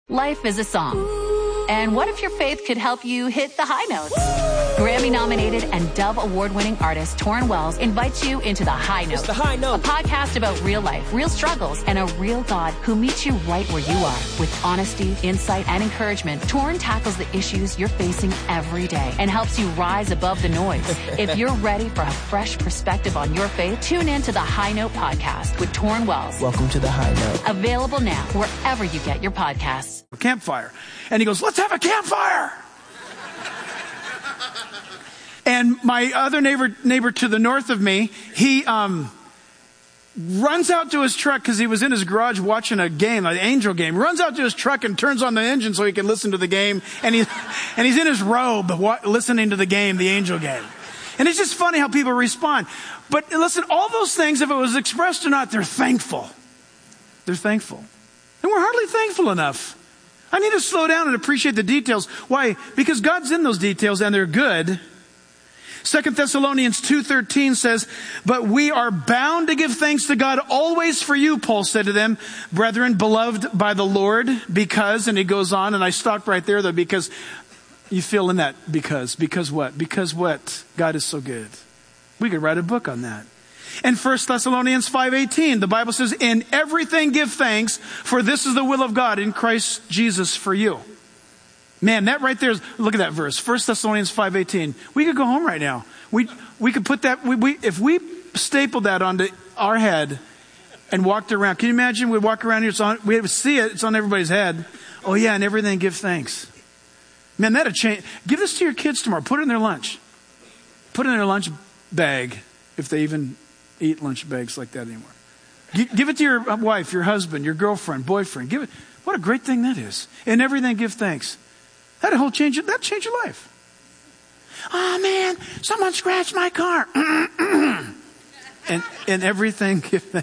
Life is a song. And what if your faith could help you hit the high notes? Grammy-nominated and Dove Award-winning artist Torrin Wells invites you into The High Note. It's The High Note. A podcast about real life, real struggles, and a real God who meets you right where you are. With honesty, insight, and encouragement, Torrin tackles the issues you're facing every day and helps you rise above the noise. If you're ready for a fresh perspective on your faith, tune in to The High Note podcast with Torrin Wells. Welcome to The High Note. Available now wherever you get your podcasts. Campfire. And he goes, let's have a campfire. And my other neighbor to the north of me, he runs out to his truck because he was in his garage watching a game, an Angel game. Runs out to his truck and turns on the engine so he can listen to the game. And he's in his robe listening to the game, the Angel game. And it's just funny how people respond. But listen, all those things, if it was expressed or not, they're thankful. They're thankful. And we're hardly thankful enough. I need to slow down and appreciate the details. Why? Because God's in those details and they're good. 2 Thessalonians 2:13 says, but we are bound to give thanks to God always for you, Paul said to them, brethren, beloved by the Lord, because, and he goes on, and I stopped right there though, because you feel in that because what? Because what? God is so good. We could write a book on that. And 1 Thessalonians 5:18, the Bible says, in everything give thanks, for this is the will of God in Christ Jesus for you. Man, that right there is, look at that verse, 1 Thessalonians 5:18. We could go home right now. We could put that, if we stapled that onto our head and walked around. Can you imagine? We'd walk around here, we would see it, it's on everybody's head. Oh yeah, and everything give thanks. Man, that'd change. Give this to your kids tomorrow. Put it in their lunch. Put it in their lunch bag, if they even eat lunch bags like that anymore. Give it to your wife, your husband, your girlfriend, boyfriend. Give it. What a great thing that is. And everything give thanks. That'd change your life. Oh man, someone scratched my car. and everything give thanks.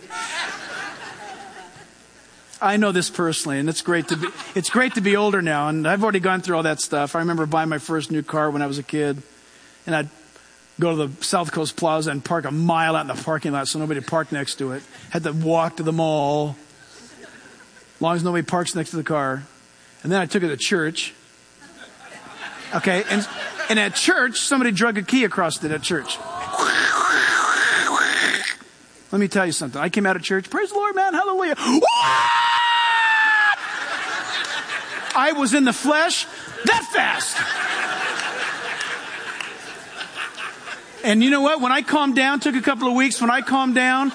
I know this personally, and it's great to be older now, and I've already gone through all that stuff. I remember buying my first new car when I was a kid, and I'd go to the South Coast Plaza and park a mile out in the parking lot so nobody parked next to it. Had to walk to the mall, as long as nobody parks next to the car. And then I took it to church. Okay, and at church, somebody drug a key across it at church. Let me tell you something. I came out of church, praise the Lord, man, hallelujah. I was in the flesh that fast. And you know what? When I calmed down, took a couple of weeks, when I calmed down,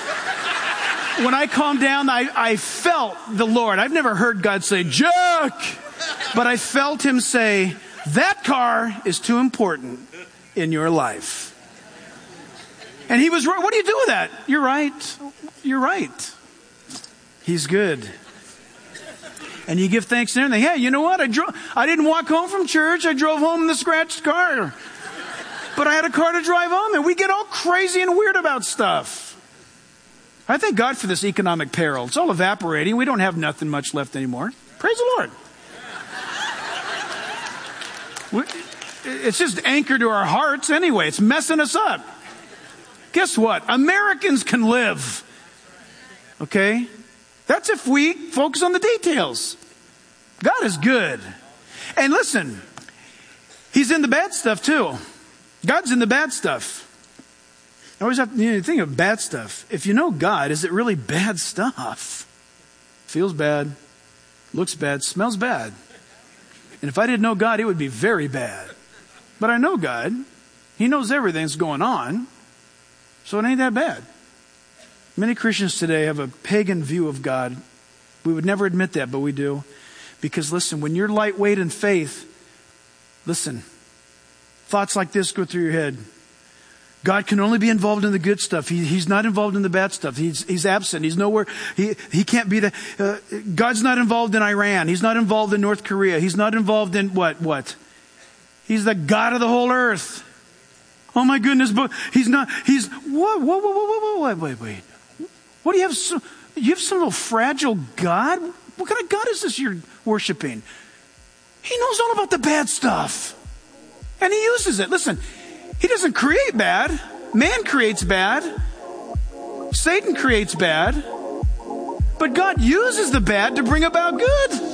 I felt the Lord. I've never heard God say, Jack, but I felt him say, that car is too important in your life. And he was right. What do you do with that? You're right. You're right. He's good. And you give thanks and everything. Hey, you know what? I didn't walk home from church. I drove home in the scratched car. But I had a car to drive home, and we get all crazy and weird about stuff. I thank God for this economic peril. It's all evaporating. We don't have nothing much left anymore. Praise the Lord. It's just anchored to our hearts anyway. It's messing us up. Guess what? Americans can live. Okay? That's if we focus on the details. God is good. And listen, he's in the bad stuff too. God's in the bad stuff. I always have to think of bad stuff. If you know God, is it really bad stuff? Feels bad, looks bad, smells bad. And if I didn't know God, it would be very bad. But I know God. He knows everything that's going on. So it ain't that bad. Many Christians today have a pagan view of God. We would never admit that, but we do. Because listen, when you're lightweight in faith, listen, thoughts like this go through your head. God can only be involved in the good stuff. He's not involved in the bad stuff. He's absent. He's nowhere. He can't be God's not involved in Iran. He's not involved in North Korea. He's not involved in what? He's the God of the whole earth. Oh my goodness, but wait. What do you have? You have some little fragile God? What kind of God is this you're worshiping? He knows all about the bad stuff. And he uses it. Listen, he doesn't create bad. Man creates bad. Satan creates bad. But God uses the bad to bring about good.